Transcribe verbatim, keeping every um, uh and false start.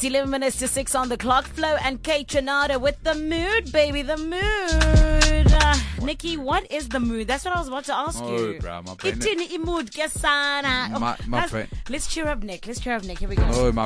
It's eleven minutes to six on the clock. Flo and Kate Trinata with the mood, baby, the mood. Uh, Nikki, what is the mood? That's what I was about to ask Oh, you. bro, my brain- Itini mood, kesana. My- my let's, brain- let's cheer up, Nick. Let's cheer up, Nick. Here we go. Oh, my